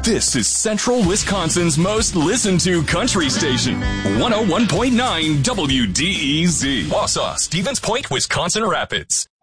This is Central Wisconsin's most listened to country station, 101.9 WDEZ. Wausau, Stevens Point, Wisconsin Rapids.